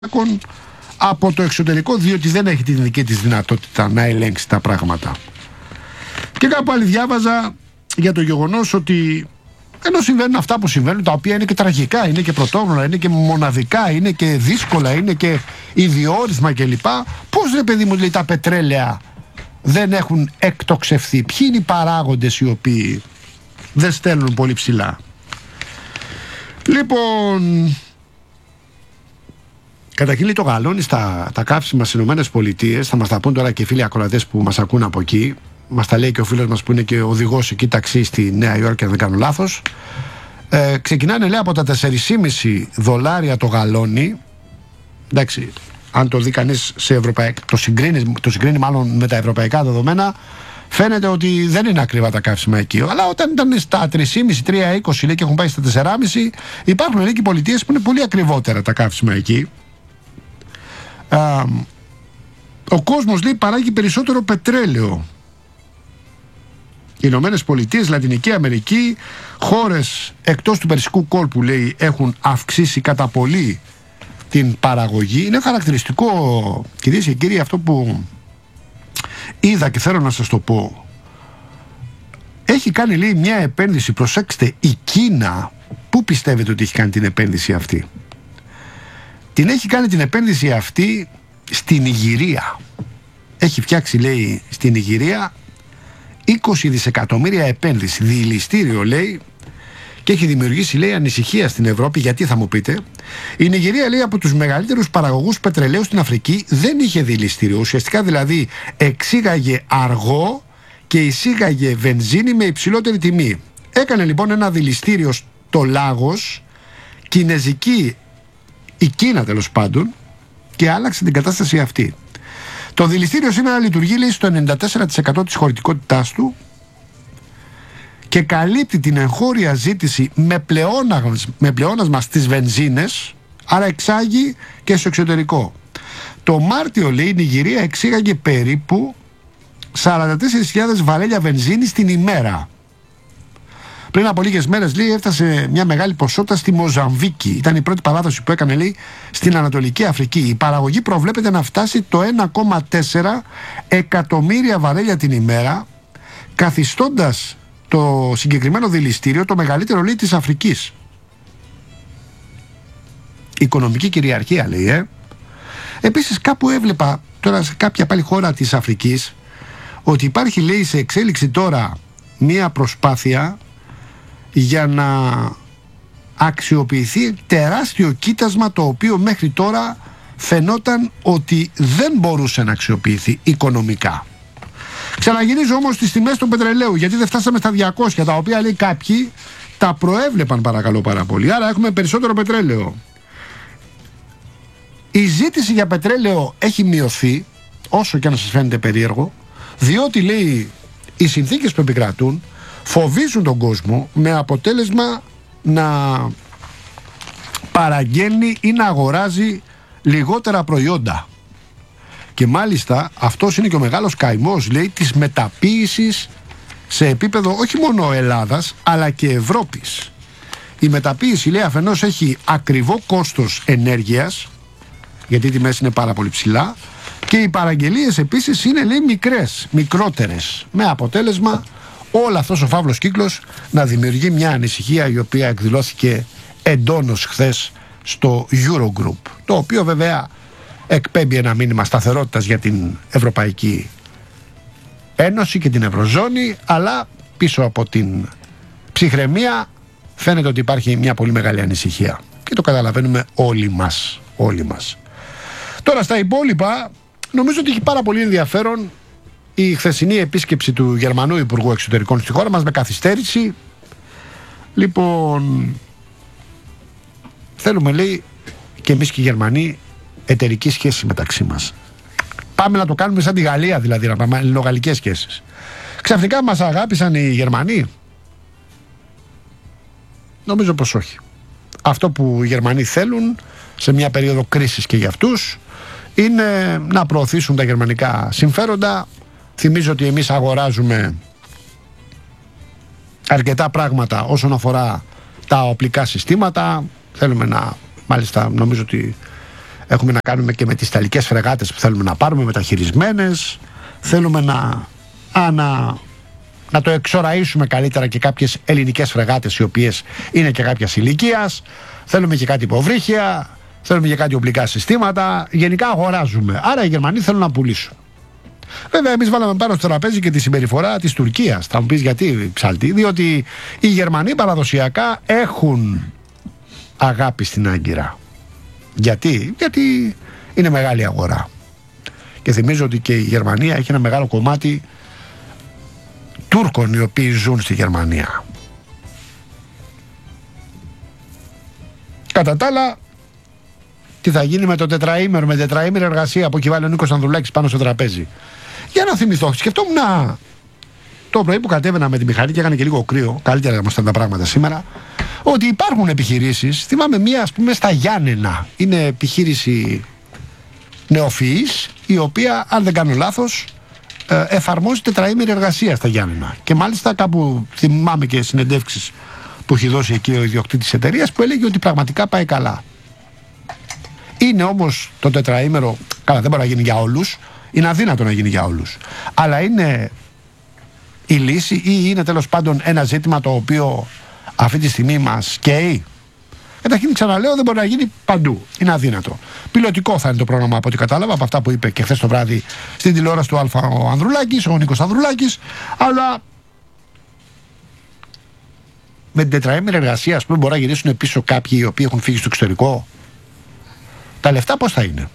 από το εξωτερικό, διότι δεν έχει την δική της δυνατότητα να ελέγξει τα πράγματα. Και κάπου άλλη διάβαζα για το γεγονός ότι ενώ συμβαίνουν αυτά που συμβαίνουν, τα οποία είναι και τραγικά, είναι και πρωτόγνωρα, είναι και μοναδικά, είναι και δύσκολα, είναι και ιδιόρυθμα κλπ. Πώς, ρε παιδί μου, λέει, τα πετρέλαια δεν έχουν εκτοξευθεί? Ποιοι είναι οι παράγοντες οι οποίοι δεν στέλνουν πολύ ψηλά? Λοιπόν, καταρχήν το γαλόνι στα καύσιμα στις ΗΠΑ, θα μας τα πούν τώρα και οι φίλοι ακροατές που μας ακούν από εκεί. Μας τα λέει και ο φίλος μας που είναι και οδηγός εκεί ταξί στη Νέα Υόρκη, αν δεν κάνω λάθος. Ξεκινάνε, λέει, από τα $4,5 το γαλόνι. Εντάξει, αν το δει κανείς σε το συγκρίνει μάλλον με τα ευρωπαϊκά δεδομένα, φαίνεται ότι δεν είναι ακριβά τα καύσιμα εκεί. Αλλά όταν ήταν στα 3,5-3,20, λέει, και έχουν πάει στα 4,5, υπάρχουν, λέει, και πολιτείες που είναι πολύ ακριβότερα τα καύσιμα εκεί. Ο κόσμος, λέει, παράγει περισσότερο πετρέλαιο. Οι Ηνωμένες Πολιτείες, Λατινική Αμερική, χώρες εκτός του Περσικού κόλπου, λέει, έχουν αυξήσει κατά πολύ την παραγωγή. Είναι χαρακτηριστικό, κυρίες και κύριοι, αυτό που είδα και θέλω να σας το πω. Έχει κάνει, λέει, μια επένδυση, προσέξτε, η Κίνα. Πού πιστεύετε ότι έχει κάνει την επένδυση αυτή? Την έχει κάνει την επένδυση αυτή στην Νιγηρία. Έχει φτιάξει, λέει, στην Νιγηρία 20 δισεκατομμύρια επένδυση, διηλιστήριο, λέει, και έχει δημιουργήσει, λέει, ανησυχία στην Ευρώπη. Γιατί, θα μου πείτε? Η Νιγηρία, λέει, από τους μεγαλύτερους παραγωγούς πετρελαίου στην Αφρική, δεν είχε διηλιστήριο. Ουσιαστικά, δηλαδή, εξήγαγε αργό και εισήγαγε βενζίνη με υψηλότερη τιμή. Έκανε, λοιπόν, ένα διηλιστήριο στο Λάγος, κινέζικη, η Κίνα τέλος πάντων, και άλλαξε την κατάσταση αυτή. Το δηληστήριο σήμερα λειτουργεί, λέει, στο 94% της χωρητικότητάς του και καλύπτει την εγχώρια ζήτηση με πλεόνασμα στις βενζίνες, άρα εξάγει και στο εξωτερικό. Το Μάρτιο, λέει, η Νιγηρία εξήγαγε περίπου 44.000 βαρέλια βενζίνη την ημέρα. Πριν από λίγες μέρες, λέει, έφτασε μια μεγάλη ποσότητα στη Μοζαμβίκη. Ήταν η πρώτη παράδοση που έκανε, λέει, στην Ανατολική Αφρική. Η παραγωγή προβλέπεται να φτάσει το 1,4 εκατομμύρια βαρέλια την ημέρα, καθιστώντας το συγκεκριμένο δηληστήριο το μεγαλύτερο, λέει, της Αφρικής. Οικονομική κυριαρχία, λέει, Επίσης, κάπου έβλεπα τώρα σε κάποια πάλι χώρα της Αφρικής ότι υπάρχει, λέει, σε εξέλιξη τώρα μία προσπάθεια για να αξιοποιηθεί τεράστιο κοίτασμα, το οποίο μέχρι τώρα φαινόταν ότι δεν μπορούσε να αξιοποιηθεί οικονομικά. Ξαναγυρίζω όμως στις τιμές του πετρελαίου, γιατί δεν φτάσαμε στα 200, τα οποία, λέει, κάποιοι τα προέβλεπαν, παρακαλώ πάρα πολύ. Άρα έχουμε περισσότερο πετρέλαιο. Η ζήτηση για πετρέλαιο έχει μειωθεί, όσο και αν σας φαίνεται περίεργο, διότι, λέει, οι συνθήκες που επικρατούν φοβίζουν τον κόσμο, με αποτέλεσμα να παραγγέλνει ή να αγοράζει λιγότερα προϊόντα. Και μάλιστα αυτός είναι και ο μεγάλος καημός, λέει, της μεταποίησης σε επίπεδο όχι μόνο Ελλάδας αλλά και Ευρώπης. Η μεταποίηση, λέει, αφενός έχει ακριβό κόστος ενέργειας, γιατί οι τιμές είναι πάρα πολύ ψηλά, και οι παραγγελίες επίσης είναι, λέει, μικρότερες, με αποτέλεσμα όλο αυτός ο φαύλος κύκλος να δημιουργεί μια ανησυχία, η οποία εκδηλώθηκε εντόνως χθες στο Eurogroup, το οποίο βέβαια εκπέμπει ένα μήνυμα σταθερότητας για την Ευρωπαϊκή Ένωση και την Ευρωζώνη, αλλά πίσω από την ψυχραιμία φαίνεται ότι υπάρχει μια πολύ μεγάλη ανησυχία και το καταλαβαίνουμε όλοι μας. Τώρα στα υπόλοιπα, νομίζω ότι έχει πάρα πολύ ενδιαφέρον η χθεσινή επίσκεψη του Γερμανού Υπουργού Εξωτερικών στη χώρα μας, με καθυστέρηση. Λοιπόν, θέλουμε, λέει, και εμείς και οι Γερμανοί εταιρική σχέση μεταξύ μας. Πάμε να το κάνουμε σαν τη Γαλλία, δηλαδή να πάμε ελληνογαλλικές σχέσεις. Ξαφνικά μας αγάπησαν οι Γερμανοί? Νομίζω πως όχι. Αυτό που οι Γερμανοί θέλουν σε μια περίοδο κρίσης και για αυτούς είναι να προωθήσουν τα γερμανικά συμφέροντα. Θυμίζω ότι εμείς αγοράζουμε αρκετά πράγματα όσον αφορά τα οπλικά συστήματα. Θέλουμε να, μάλιστα νομίζω ότι Έχουμε να κάνουμε και με τις ιταλικές φρεγάτες που θέλουμε να πάρουμε μεταχειρισμένες. Θέλουμε να το εξοραίσουμε καλύτερα και κάποιες ελληνικές φρεγάτες οι οποίες είναι και κάποιας ηλικίας. Θέλουμε και κάτι υποβρύχια, θέλουμε και κάτι οπλικά συστήματα. Γενικά αγοράζουμε. Άρα οι Γερμανοί θέλουν να πουλήσουν. Βέβαια, εμείς βάλαμε πάνω στο τραπέζι και τη συμπεριφορά της Τουρκίας. Θα μου πεις γιατί, Ψάλτη? Διότι οι Γερμανοί παραδοσιακά έχουν αγάπη στην Άγκυρα. Γιατί είναι μεγάλη αγορά. Και θυμίζω ότι και η Γερμανία έχει ένα μεγάλο κομμάτι Τούρκων οι οποίοι ζουν στη Γερμανία. Κατά τα άλλα, τι θα γίνει με το τετραήμερο, με τετραήμερη εργασία που έχει βάλει ο Νίκος Ανδρουλάκης πάνω στο τραπέζι? Για να θυμηθώ, σκεφτόμουν το πρωί που κατέβαινα με τη μηχανή και έκανε και λίγο κρύο, καλύτερα μας ήταν τα πράγματα σήμερα, ότι υπάρχουν επιχειρήσεις. Θυμάμαι μία, ας πούμε, στα Γιάννενα. Είναι επιχείρηση νεοφυής, η οποία, αν δεν κάνω λάθος, εφαρμόζει τετραήμερη εργασία στα Γιάννενα. Και μάλιστα κάπου θυμάμαι και συνεντεύξεις που έχει δώσει εκεί ο ιδιοκτήτης της εταιρείας, που έλεγε ότι πραγματικά πάει καλά. Είναι όμως το τετραήμερο, καλά, δεν μπορεί να γίνει για όλους, είναι αδύνατο να γίνει για όλους. Αλλά είναι η λύση ή είναι τέλος πάντων ένα ζήτημα το οποίο αυτή τη στιγμή μας καίει? Καταρχήν, ξαναλέω, δεν μπορεί να γίνει παντού. Είναι αδύνατο. Πιλωτικό θα είναι το πρόγραμμα από ό,τι κατάλαβα, από αυτά που είπε και χθες το βράδυ στην τηλεόραση του Αλφα ο Ανδρουλάκης, ο Νίκος Ανδρουλάκης. Αλλά με την τετραήμερη εργασία, ας πούμε, μπορεί να γυρίσουν πίσω κάποιοι οι οποίοι έχουν φύγει στο εξωτερικό. Τα λεφτά πώς θα είναι?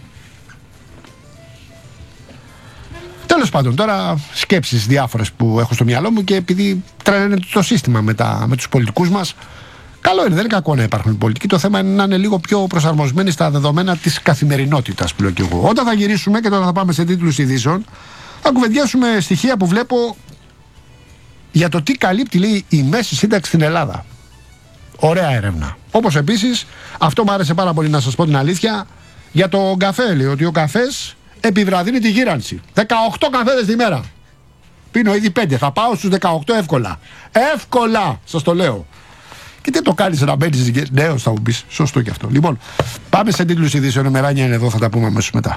Τέλος πάντων, τώρα σκέψεις διάφορες που έχω στο μυαλό μου, και επειδή τρελαίνεται το σύστημα με τους πολιτικούς μας, καλό είναι, δεν είναι κακό να υπάρχουν πολιτικοί. Το θέμα είναι να είναι λίγο πιο προσαρμοσμένοι στα δεδομένα της καθημερινότητας, που λέω και εγώ. Όταν θα γυρίσουμε, και τώρα θα πάμε σε τίτλους ειδήσεων, θα κουβεντιάσουμε στοιχεία που βλέπω για το τι καλύπτει, λέει, η μέση σύνταξη στην Ελλάδα. Ωραία έρευνα. Όπως επίσης, αυτό μου άρεσε πάρα πολύ, να σας πω την αλήθεια, για το καφέ. Λέει ότι ο καφές επιβραδύνει τη γύρανση. 18 καφέδες τη μέρα. Πίνω ήδη 5. Θα πάω στους 18 εύκολα. Εύκολα, σας το λέω. Και τι το κάνεις να μπαίνεις? Ναι, θα μου πεις. Σωστό και αυτό. Λοιπόν, πάμε σε τίτλους ειδήσεων. Η Μεράνια είναι εδώ, θα τα πούμε αμέσως μετά.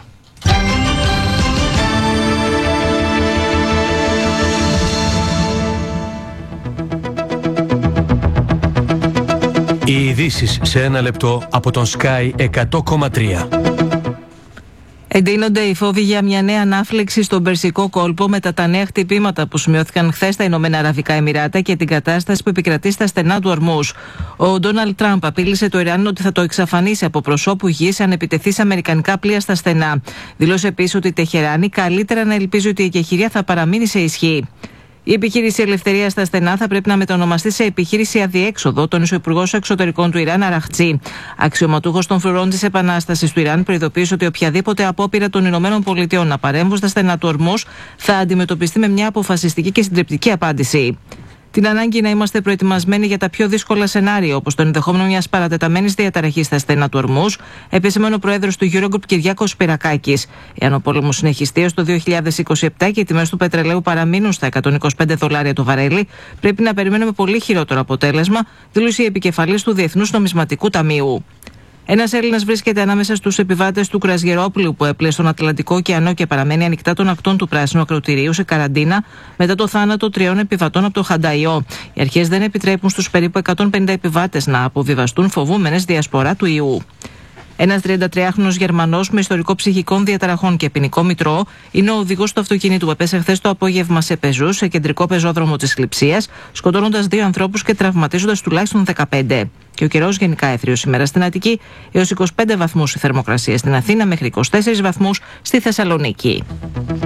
Οι ειδήσεις σε ένα λεπτό από τον Sky 100,3. Εντείνονται οι φόβοι για μια νέα ανάφλεξη στον Περσικό κόλπο μετά τα νέα χτυπήματα που σημειώθηκαν χθες στα Ηνωμένα Αραβικά Εμιράτα και την κατάσταση που επικρατεί στα στενά του Ορμούζ. Ο Ντόναλντ Τραμπ απείλησε το Ιράν ότι θα το εξαφανίσει από προσώπου γης αν επιτεθεί σε αμερικανικά πλοία στα στενά. Δήλωσε επίσης ότι η Τεχεράνη καλύτερα να ελπίζει ότι η εκεχηρία θα παραμείνει σε ισχύ. Η επιχείρηση Ελευθερία στα στενά θα πρέπει να μετονομαστεί σε επιχείρηση Αδιέξοδο, τόνισε ο Υπουργός Εξωτερικών του Ιράν, Αραχτζή. Αξιωματούχος των φρουρών της Επανάστασης του Ιράν προειδοποίησε ότι οποιαδήποτε απόπειρα των ΗΠΑ να παρέμβουν στα στενά του Ορμούζ θα αντιμετωπιστεί με μια αποφασιστική και συντριπτική απάντηση. Την ανάγκη να είμαστε προετοιμασμένοι για τα πιο δύσκολα σενάρια, όπως το ενδεχόμενο μιας παρατεταμένης διαταραχής στα στενά του Ορμούζ, επεσήμανε ο πρόεδρος του Eurogroup Κυριάκος Σπυρακάκης. Εάν ο πόλεμος συνεχιστεί έως το 2027 και οι τιμές του πετρελαίου παραμείνουν στα $125 το βαρέλι, πρέπει να περιμένουμε πολύ χειρότερο αποτέλεσμα, δήλωσε η επικεφαλής του Διεθνούς Νομισματικού Ταμείου. Ένας Έλληνας βρίσκεται ανάμεσα στους επιβάτες του κρασγερόπλοιου που έπλεε στον Ατλαντικό ωκεανό και παραμένει ανοιχτά των ακτών του Πράσινου Ακροτηρίου σε καραντίνα μετά το θάνατο 3 επιβατών από το Χανταϊό. Οι αρχές δεν επιτρέπουν στους περίπου 150 επιβάτες να αποβιβαστούν, φοβούμενες διασπορά του ιού. Ένας 33χρονος Γερμανός με ιστορικό ψυχικών διαταραχών και ποινικό μητρό είναι ο οδηγός του αυτοκινήτου που έπεσε χθες το απόγευμα σε πεζού σε κεντρικό πεζόδρομο της Λειψίας, σκοτώνοντας 2 ανθρώπους και τραυματίζοντας τουλάχιστον 15. Και ο καιρός γενικά έθριος σήμερα στην Αττική, έως 25 βαθμούς η θερμοκρασία στην Αθήνα, μέχρι 24 βαθμούς στη Θεσσαλονίκη.